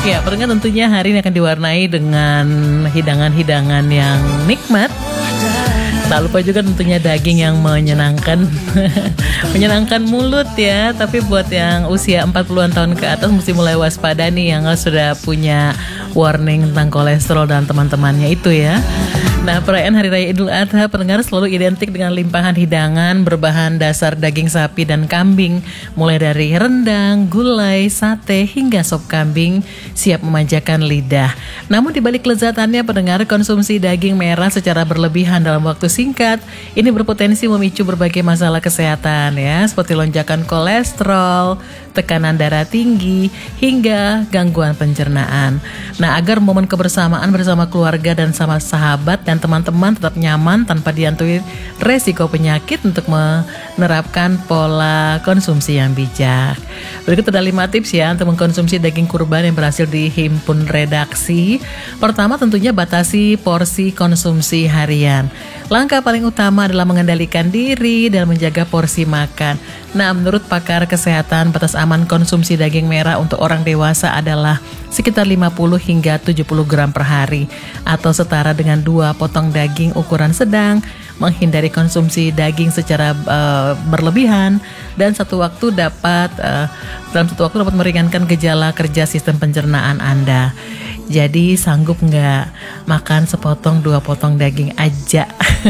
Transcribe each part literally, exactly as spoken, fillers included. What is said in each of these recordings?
Ya, pendengar, tentunya hari ini akan diwarnai dengan hidangan-hidangan yang nikmat. Tak lupa juga tentunya daging yang menyenangkan. Menyenangkan mulut ya. Tapi buat yang usia empat puluhan tahun ke atas mesti mulai waspada nih, yang sudah punya warning tentang kolesterol dan teman-temannya itu ya. Nah, perayaan Hari Raya Idul Adha, pendengar, selalu identik dengan limpahan hidangan berbahan dasar daging sapi dan kambing. Mulai dari rendang, gulai, sate, hingga sop kambing siap memanjakan lidah. Namun di balik lezatannya, pendengar, konsumsi daging merah secara berlebihan dalam waktu singkat ini berpotensi memicu berbagai masalah kesehatan ya, seperti lonjakan kolesterol, tekanan darah tinggi, hingga gangguan pencernaan. Nah, agar momen kebersamaan bersama keluarga dan sama sahabat dan teman-teman tetap nyaman tanpa dihantui resiko penyakit, untuk menerapkan pola konsumsi yang bijak. Berikut ada lima tips ya untuk mengkonsumsi daging kurban yang berhasil dihimpun redaksi. Pertama, tentunya batasi porsi konsumsi harian. Langkah paling utama adalah mengendalikan diri dan menjaga porsi makan. Nah, menurut pakar kesehatan, batas aman konsumsi daging merah untuk orang dewasa adalah sekitar lima puluh hingga tujuh puluh gram per hari, atau setara dengan dua potong daging ukuran sedang. Menghindari konsumsi daging secara uh, berlebihan dan satu waktu dapat uh, dalam satu waktu dapat meringankan gejala kerja sistem pencernaan Anda. Jadi sanggup nggak makan sepotong dua potong daging aja?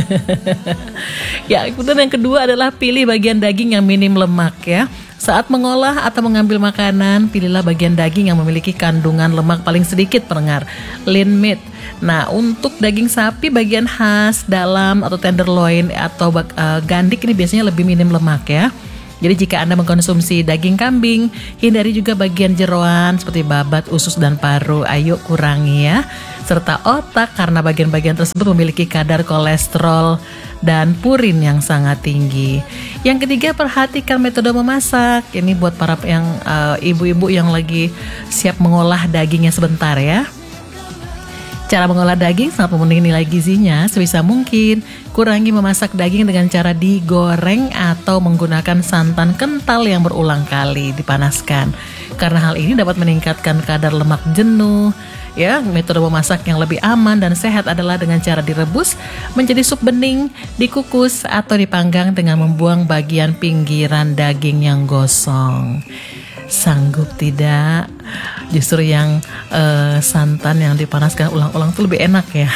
Ya, kemudian yang kedua adalah pilih bagian daging yang minim lemak ya. Saat mengolah atau mengambil makanan, pilihlah bagian daging yang memiliki kandungan lemak paling sedikit, pendengar, lean meat. Nah, untuk daging sapi bagian khas, dalam atau tenderloin atau uh, gandik ini biasanya lebih minim lemak ya. Jadi jika Anda mengkonsumsi daging kambing, hindari juga bagian jeroan seperti babat, usus, dan paru. Ayo kurangi ya. Serta otak, karena bagian-bagian tersebut memiliki kadar kolesterol dan purin yang sangat tinggi. Yang ketiga, perhatikan metode memasak. Ini buat para yang uh, ibu-ibu yang lagi siap mengolah dagingnya sebentar ya. Cara mengolah daging sangat memenuhi nilai gizinya. Sebisa mungkin kurangi memasak daging dengan cara digoreng atau menggunakan santan kental yang berulang kali dipanaskan, karena hal ini dapat meningkatkan kadar lemak jenuh. Ya, metode memasak yang lebih aman dan sehat adalah dengan cara direbus menjadi sup bening, dikukus, atau dipanggang dengan membuang bagian pinggiran daging yang gosong. Sanggup tidak? Justru yang uh, santan yang dipanaskan ulang-ulang itu lebih enak ya.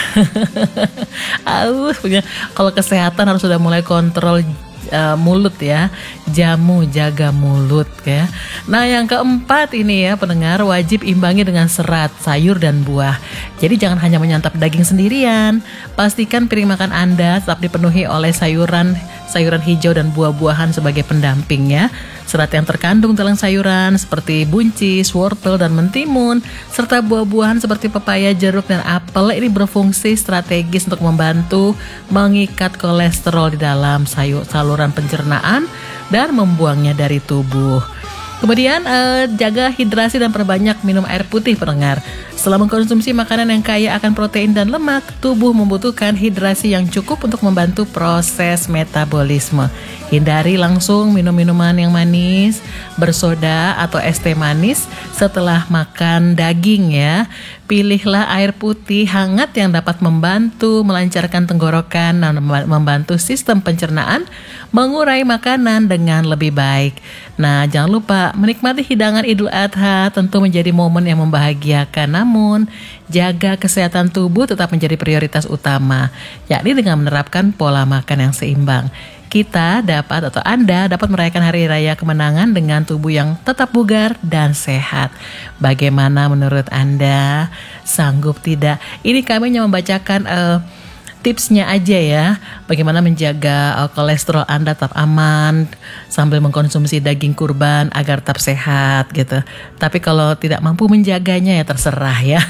Auh, kalau kesehatan harus sudah mulai kontrol uh, mulut ya. Jamu jaga mulut ya. Nah, yang keempat ini ya, pendengar, wajib imbangi dengan serat, sayur, dan buah. Jadi jangan hanya menyantap daging sendirian. Pastikan piring makan Anda tetap dipenuhi oleh sayuran sayuran hijau dan buah-buahan sebagai pendamping ya. Serat yang terkandung dalam sayuran seperti buncis, wortel, dan mentimun, serta buah-buahan seperti pepaya, jeruk, dan apel ini berfungsi strategis untuk membantu mengikat kolesterol di dalam sayur, saluran pencernaan dan membuangnya dari tubuh. Kemudian eh, jaga hidrasi dan perbanyak minum air putih, pendengar. Setelah mengkonsumsi makanan yang kaya akan protein dan lemak, tubuh membutuhkan hidrasi yang cukup untuk membantu proses metabolisme. Hindari langsung minum minuman yang manis, bersoda, atau es teh manis setelah makan daging ya. Pilihlah air putih hangat yang dapat membantu melancarkan tenggorokan dan membantu sistem pencernaan mengurai makanan dengan lebih baik. Nah, jangan lupa menikmati hidangan Idul Adha tentu menjadi momen yang membahagiakan, namun jaga kesehatan tubuh tetap menjadi prioritas utama, yakni dengan menerapkan pola makan yang seimbang. Kita dapat atau Anda dapat merayakan Hari Raya Kemenangan dengan tubuh yang tetap bugar dan sehat. Bagaimana menurut Anda? Sanggup tidak? Ini kami hanya membacakan uh, tipsnya aja ya, bagaimana menjaga uh, kolesterol Anda tetap aman sambil mengkonsumsi daging kurban agar tetap sehat gitu. Tapi kalau tidak mampu menjaganya ya terserah ya.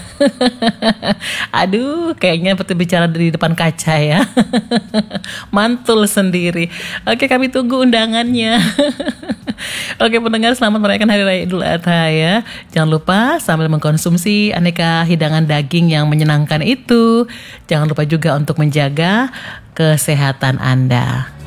Aduh, kayaknya seperti bicara di depan kaca ya. Mantul sendiri. Oke, kami tunggu undangannya. Oke, pendengar, selamat merayakan Hari Raya Idul Adha ya. Jangan lupa sambil mengkonsumsi aneka hidangan daging yang menyenangkan itu, jangan lupa juga untuk menjaga kesehatan Anda.